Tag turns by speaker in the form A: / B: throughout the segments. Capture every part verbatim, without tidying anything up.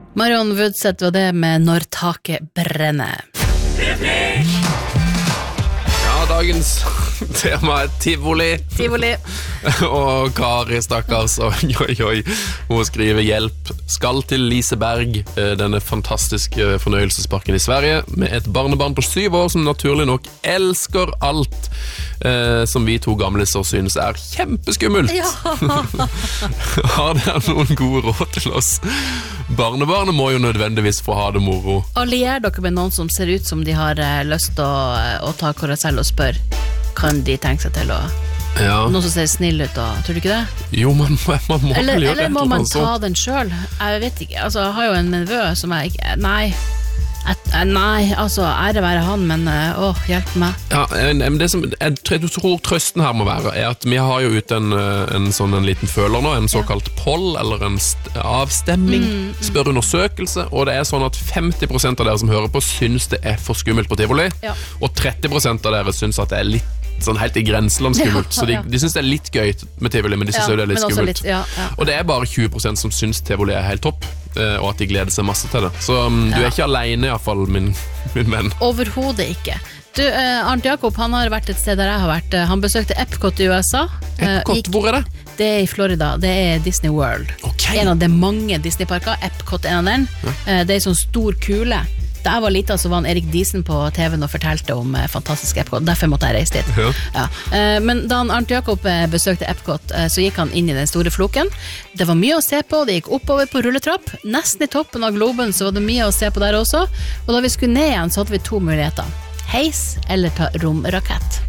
A: Marion Woodseth var det med Når taket brenner.
B: Ja, dagens tema er Tivoli.
A: Tivoli.
B: Og Kari, stakkars, oi, oi, oi. Hun skriver hjelp. Skal til Liseberg, denne fantastiske fornøyelsesparken i Sverige, med et barnebarn på syv år som naturlig nok elsker alt eh, som vi to gamle så synes er kjempeskummelt.
A: Ja.
B: Har dere noen gode råd til oss? Barnebarnet må jo nødvendigvis få ha det moro.
A: Allier dere med noen som ser ut som de har eh, lyst til å, å ta karusell og spør, kan de tenke seg til å
B: Ja.
A: Noen som ser snill ut, og, tror du ikke det?
B: Jo, man, man må
A: eller,
B: vel gjøre
A: eller må
B: et
A: man
B: eller
A: ta
B: annet
A: den selv? Jeg vet ikke, altså, jeg har jo en nevø som jeg ikke, nei et, nei, altså, ære være han, men åh, hjelp meg.
B: Ja, men det som jeg tror trøsten her må være, er at vi har jo ute en, en sånn en liten føler nå, en såkalt poll, eller en avstemming, mm, mm. spørreundersøkelse, og det er sånn at femti prosent av dere som hører på synes det er for skummelt på Tivoli, ja. Og tretti prosent av dere synes at det er litt sånn helt i grenseland skummelt, ja, så de, de synes det er litt gøy med Tivoli, men de synes ja, det er litt skummelt. Litt, ja, ja. Og det er bare tjue prosent som synes Tivoli er helt topp, og at de gleder seg masse til det. Så um, du er ikke alene i hvert fall, min, min venn. Overhodet ikke. Du, uh, Arnt Jakob, han har vært et sted der jeg har vært. Han besøkte Epcot i U S A. Epcot, uh, hvor er det?
A: Det er i Florida, det er Disney World. Okay. En av de mange Disney-parker, Epcot er en av den. Ja. Uh, det er en sånn stor kule. Da jeg var liten, så var han Erik Diesen på T V-en og fortalte om eh, fantastisk Epcot. Derfor måtte jeg reise dit. Ja. Ja. Eh, men da han Arnt Jakob eh, besøkte Epcot, eh, så gikk han inn i den store floken. Det var mye å se på, det gikk oppover på rulletrapp. Nesten i toppen av globen så var det mye å se på der også. Og da vi skulle ned igjen, så hadde vi to muligheter. Heis eller ta romrakett.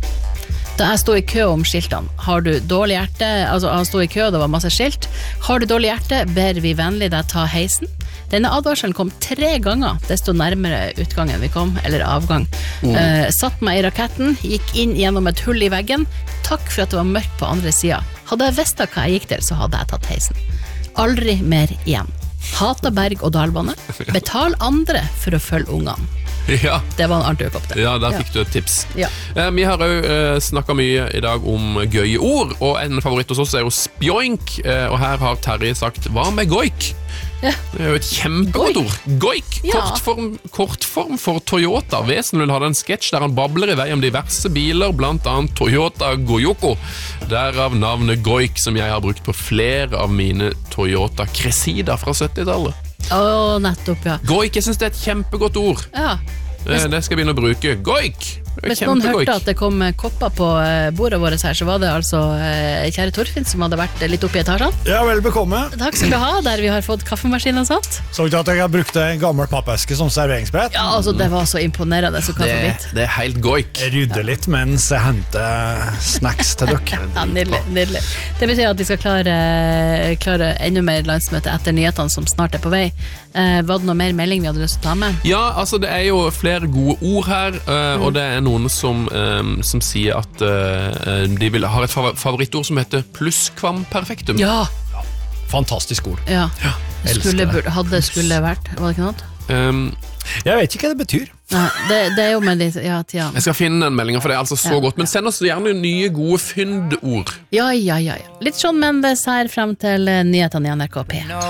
A: Da jeg stod i kø om skiltene, har du dårlig hjerte, altså han stod i kø, det var masse skilt. Har du dårlig hjerte, ber vi vennlig deg ta heisen. Denne advarselen kom tre ganger, desto nærmere utgangen vi kom, eller avgang. Mm. Uh, satt meg i raketten, gikk inn gjennom et hull i veggen. Takk for at det var mørkt på andre siden. Hadde jeg visst hva jeg gikk til, så hadde jeg tatt heisen. Aldri mer igjen. Hata berg og dalbane. Betal andre for å følge ungene. Ja. Det var en Arnt Jakob det. Ja, der fikk ja. du et tips. Ja. Eh, vi har jo eh, snakket mye i dag om gøye ord, og en favoritt hos oss er jo spjoink, eh, og her har Terje sagt, hva med goik? Ja. Det er jo et kjempegodt ord. Goik, ja. kortform, kortform for Toyota. Vesen vil ha en sketsj der han babler i vei om diverse biler, blant annet Toyota Goyoko. Derav navnet goik, som jeg har brukt på flere av mine Toyota Cressida fra syttitallet. Åh, nettopp, ja.
B: Goik, jeg synes det er et kjempegodt ord. Ja. Det, det skal jeg begynne å bruke. Goik!
A: Hvis noen hørte at det kom kopper på bordet vårt her, så var det altså kjære Torfinn som hadde vært litt oppe i etasjen.
C: Ja, vel bekomme.
A: Takk skal du ha, der vi har fått kaffemaskinen satt.
C: Så du at jeg har brukt en gammel pappeske som serveringsbrett?
A: Ja, altså det var så imponerende så kaffebitt.
B: Det, det er helt goik.
C: Jeg rydder litt mens jeg henter snacks til dere.
A: Ja, nydelig, nydelig. Det betyr at de skal klare, klare enda mer landsmøte etter nyhetene som snart er på vei. Eh, var det noe mer melding vi hadde lyst til å ta med?
B: Ja, altså det er jo flere gode ord her, uh, mm. og det er noen som, um, som sier at uh, de vil ha et favorittord som heter plusskvamperfektum.
A: Ja.
C: ja! Fantastisk ord.
A: Ja. Ja. Skulle, burde, hadde skulle vært, var det ikke noe? Um,
C: jeg vet ikke hva det betyr.
A: Nei, det, det er jo med litt, ja, tja.
B: Jeg skal finne den meldingen, for det er altså så ja. godt. Men send oss gjerne nye gode fyndord.
A: Ja, ja, ja, ja. Litt sånn Mendes her frem til nyhetene i N R K P.